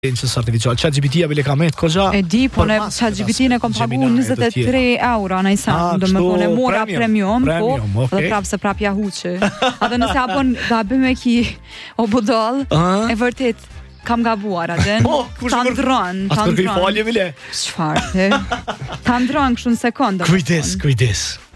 Inteligencës artificiale. ChatGPT-ja bile ka met kogja. E di, po ne ChatGPT-n e kom pagu 23 euro në isam, do me thonë, mora premium, po, dhe prapë se prapë ja huqë. Atë nëse apon gabim e ki o budol, e vërtet, kam gabuar, adën, ta ndronë. Atë kërkëj falje bile. Shfarë, ta ndronë kështu në sekundë. Kujdes.